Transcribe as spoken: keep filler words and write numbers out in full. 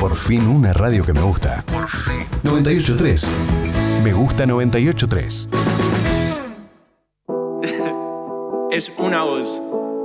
Por fin una radio que me gusta. noventa y ocho punto tres. Me gusta noventa y ocho punto tres. Es una voz.